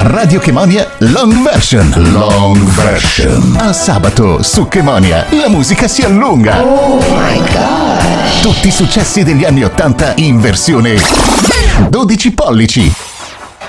Radio Chemonia Long Version. Long Version. A sabato su Chemonia la musica si allunga. Oh my god. Tutti i successi degli anni '80 in versione 12 pollici.